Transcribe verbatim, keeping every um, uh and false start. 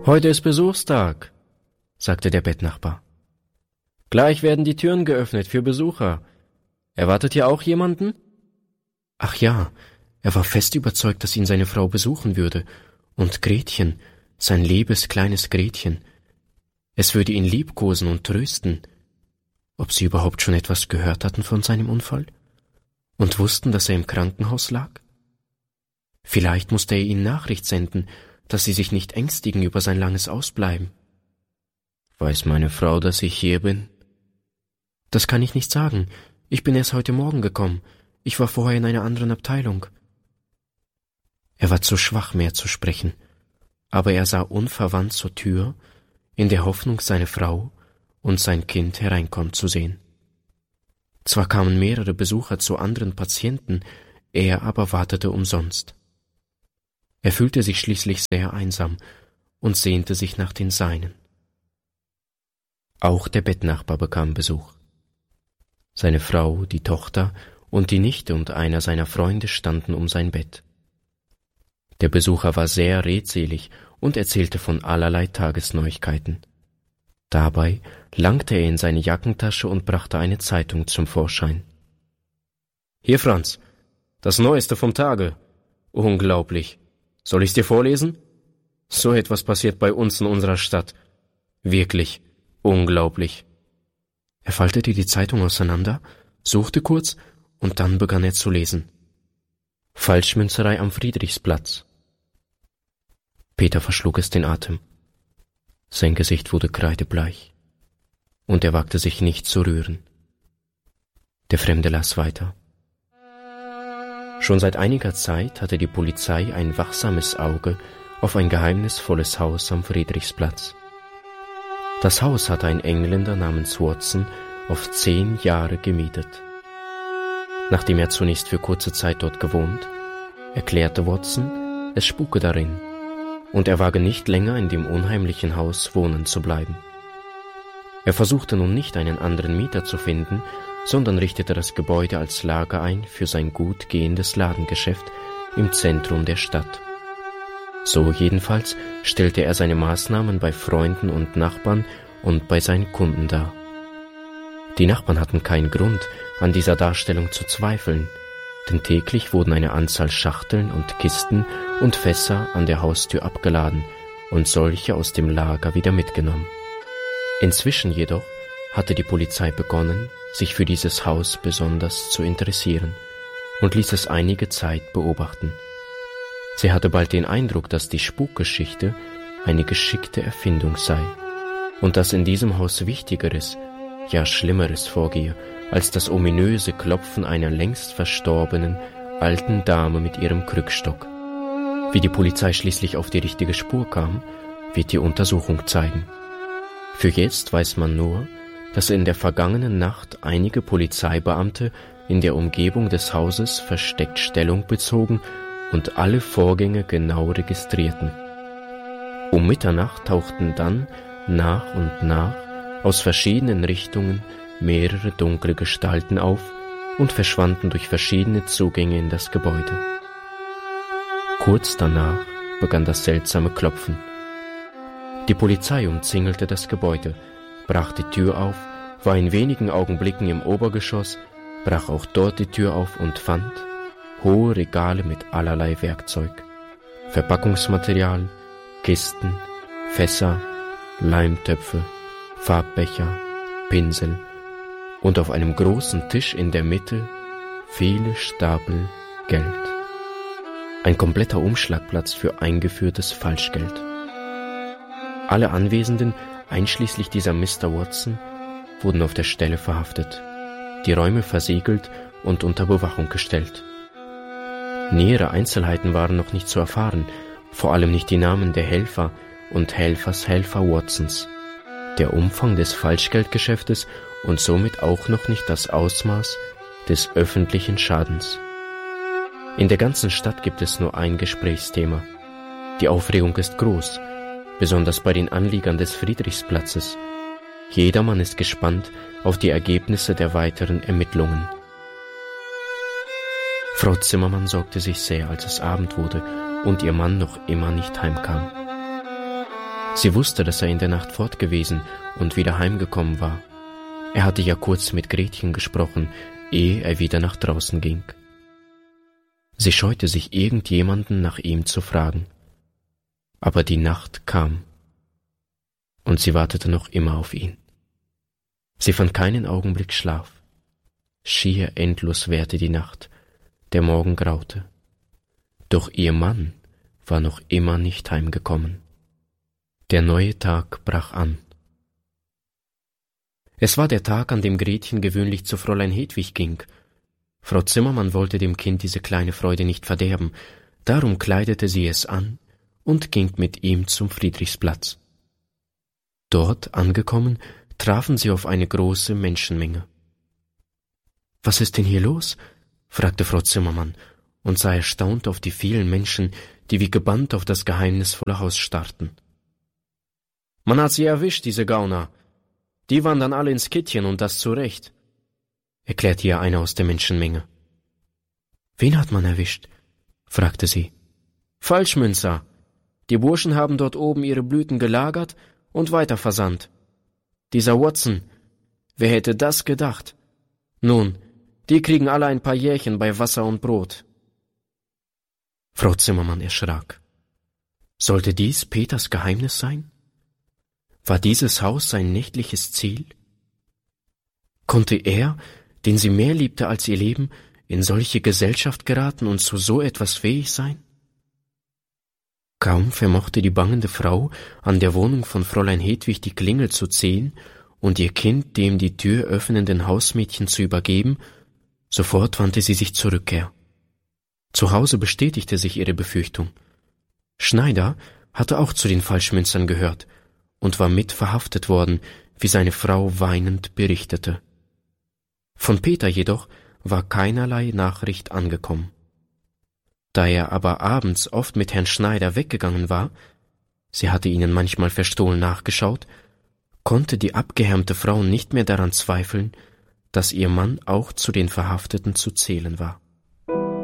Heute ist Besuchstag, sagte der Bettnachbar. Gleich werden die Türen geöffnet für Besucher. Erwartet ihr auch jemanden? Ach ja, er war fest überzeugt, dass ihn seine Frau besuchen würde. Und Gretchen, sein liebes kleines Gretchen. Es würde ihn liebkosen und trösten. Ob sie überhaupt schon etwas gehört hatten von seinem Unfall? Und wussten, dass er im Krankenhaus lag? Vielleicht musste er ihnen Nachricht senden, dass sie sich nicht ängstigen über sein langes Ausbleiben. Weiß meine Frau, dass ich hier bin? Das kann ich nicht sagen. Ich bin erst heute Morgen gekommen. Ich war vorher in einer anderen Abteilung. Er war zu schwach, mehr zu sprechen, aber er sah unverwandt zur Tür, in der Hoffnung, seine Frau und sein Kind hereinkommen zu sehen. Zwar kamen mehrere Besucher zu anderen Patienten, er aber wartete umsonst. Er fühlte sich schließlich sehr einsam und sehnte sich nach den Seinen. Auch der Bettnachbar bekam Besuch. Seine Frau, die Tochter und die Nichte und einer seiner Freunde standen um sein Bett. Der Besucher war sehr redselig und erzählte von allerlei Tagesneuigkeiten. Dabei langte er in seine Jackentasche und brachte eine Zeitung zum Vorschein. »Hier, Franz, das Neueste vom Tage. Unglaublich. Soll ich's dir vorlesen? So etwas passiert bei uns in unserer Stadt. Wirklich unglaublich.« Er faltete die Zeitung auseinander, suchte kurz und dann begann er zu lesen. »Falschmünzerei am Friedrichsplatz.« Peter verschlug es den Atem. Sein Gesicht wurde kreidebleich, und er wagte sich nicht zu rühren. Der Fremde las weiter. Schon seit einiger Zeit hatte die Polizei ein wachsames Auge auf ein geheimnisvolles Haus am Friedrichsplatz. Das Haus hatte ein Engländer namens Watson auf zehn Jahre gemietet. Nachdem er zunächst für kurze Zeit dort gewohnt, erklärte Watson, es spuke darin, und er wage nicht länger in dem unheimlichen Haus wohnen zu bleiben. Er versuchte nun nicht einen anderen Mieter zu finden, sondern richtete das Gebäude als Lager ein für sein gut gehendes Ladengeschäft im Zentrum der Stadt. So jedenfalls stellte er seine Maßnahmen bei Freunden und Nachbarn und bei seinen Kunden dar. Die Nachbarn hatten keinen Grund, an dieser Darstellung zu zweifeln, denn täglich wurden eine Anzahl Schachteln und Kisten und Fässer an der Haustür abgeladen und solche aus dem Lager wieder mitgenommen. Inzwischen jedoch hatte die Polizei begonnen, sich für dieses Haus besonders zu interessieren und ließ es einige Zeit beobachten. Sie hatte bald den Eindruck, dass die Spukgeschichte eine geschickte Erfindung sei und dass in diesem Haus Wichtigeres, ja Schlimmeres vorgehe, als das ominöse Klopfen einer längst verstorbenen alten Dame mit ihrem Krückstock. Wie die Polizei schließlich auf die richtige Spur kam, wird die Untersuchung zeigen. Für jetzt weiß man nur, dass in der vergangenen Nacht einige Polizeibeamte in der Umgebung des Hauses versteckt Stellung bezogen und alle Vorgänge genau registrierten. Um Mitternacht tauchten dann nach und nach aus verschiedenen Richtungen mehrere dunkle Gestalten auf und verschwanden durch verschiedene Zugänge in das Gebäude. Kurz danach begann das seltsame Klopfen. Die Polizei umzingelte das Gebäude, brach die Tür auf, war in wenigen Augenblicken im Obergeschoss, brach auch dort die Tür auf und fand hohe Regale mit allerlei Werkzeug, Verpackungsmaterial, Kisten, Fässer, Leimtöpfe, Farbbecher, Pinsel und auf einem großen Tisch in der Mitte viele Stapel Geld. Ein kompletter Umschlagplatz für eingeführtes Falschgeld. Alle Anwesenden, einschließlich dieser Mister Watson, wurden auf der Stelle verhaftet, die Räume versiegelt und unter Bewachung gestellt. Nähere Einzelheiten waren noch nicht zu erfahren, vor allem nicht die Namen der Helfer und Helfershelfer Watsons, der Umfang des Falschgeldgeschäftes und somit auch noch nicht das Ausmaß des öffentlichen Schadens. In der ganzen Stadt gibt es nur ein Gesprächsthema. Die Aufregung ist groß, besonders bei den Anliegern des Friedrichsplatzes. Jedermann ist gespannt auf die Ergebnisse der weiteren Ermittlungen. Frau Zimmermann sorgte sich sehr, als es Abend wurde und ihr Mann noch immer nicht heimkam. Sie wusste, dass er in der Nacht fortgewesen und wieder heimgekommen war. Er hatte ja kurz mit Gretchen gesprochen, ehe er wieder nach draußen ging. Sie scheute sich, irgendjemanden nach ihm zu fragen. Aber die Nacht kam, und sie wartete noch immer auf ihn. Sie fand keinen Augenblick Schlaf. Schier endlos währte die Nacht, der Morgen graute. Doch ihr Mann war noch immer nicht heimgekommen. Der neue Tag brach an. Es war der Tag, an dem Gretchen gewöhnlich zu Fräulein Hedwig ging. Frau Zimmermann wollte dem Kind diese kleine Freude nicht verderben, darum kleidete sie es an und ging mit ihm zum Friedrichsplatz. Dort angekommen, trafen sie auf eine große Menschenmenge. »Was ist denn hier los?« fragte Frau Zimmermann und sah erstaunt auf die vielen Menschen, die wie gebannt auf das geheimnisvolle Haus starrten. »Man hat sie erwischt, diese Gauner. Die wandern alle ins Kittchen und das zu Recht«, erklärte ihr einer aus der Menschenmenge. »Wen hat man erwischt?« fragte sie. »Falschmünzer. Die Burschen haben dort oben ihre Blüten gelagert und weiterversandt. Dieser Watson, wer hätte das gedacht? Nun, die kriegen alle ein paar Jährchen bei Wasser und Brot.« Frau Zimmermann erschrak. Sollte dies Peters Geheimnis sein? War dieses Haus sein nächtliches Ziel? Konnte er, den sie mehr liebte als ihr Leben, in solche Gesellschaft geraten und zu so etwas fähig sein? Kaum vermochte die bangende Frau, an der Wohnung von Fräulein Hedwig die Klingel zu ziehen und ihr Kind dem die Tür öffnenden Hausmädchen zu übergeben, sofort wandte sie sich zur Rückkehr. Zu Hause bestätigte sich ihre Befürchtung. Schneider hatte auch zu den Falschmünzern gehört und war mit verhaftet worden, wie seine Frau weinend berichtete. Von Peter jedoch war keinerlei Nachricht angekommen. Da er aber abends oft mit Herrn Schneider weggegangen war, sie hatte ihnen manchmal verstohlen nachgeschaut, konnte die abgehärmte Frau nicht mehr daran zweifeln, dass ihr Mann auch zu den Verhafteten zu zählen war.